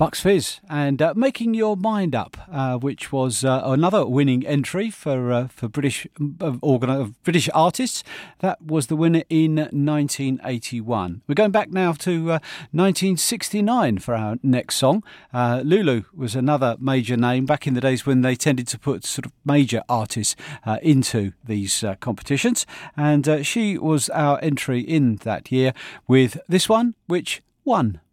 Bucks Fizz and Making Your Mind Up, which was another winning entry for British British artists. That was the winner in 1981. We're going back now to 1969 for our next song. Lulu was another major name back in the days when they tended to put sort of major artists into these competitions, and she was our entry in that year with this one, which won.